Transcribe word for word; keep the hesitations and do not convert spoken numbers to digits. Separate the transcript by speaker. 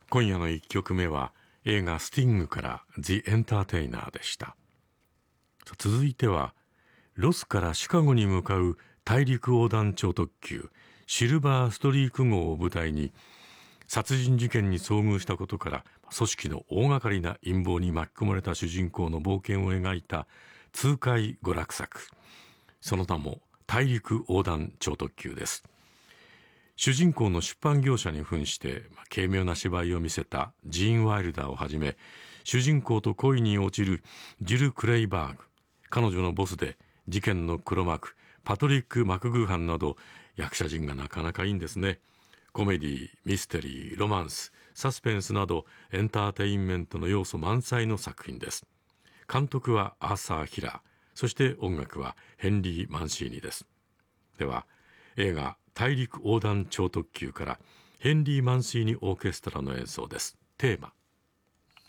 Speaker 1: 今夜のいっきょくめは映画スティングからThe Entertainerでした。続いてはロスからシカゴに向かう大陸横断超特急シルバーストリーク号を舞台に殺人事件に遭遇したことから組織の大掛かりな陰謀に巻き込まれた主人公の冒険を描いた痛快娯楽作、その名も大陸横断超特急です。主人公の出版業者に扮して軽妙な芝居を見せたジーン・ワイルダーをはじめ、主人公と恋に落ちるジル・クレイバーグ、彼女のボスで事件の黒幕パトリック・マクグーハンなど役者陣がなかなかいいんですね。コメディ、ミステリー、ロマンス、サスペンスなどエンターテインメントの要素満載の作品です。監督はアーサー・ヒラー、そして音楽はヘンリー・マンシーニです。では映画大陸横断超特急からヘンリー・マンシーニオーケストラの演奏です。テーマ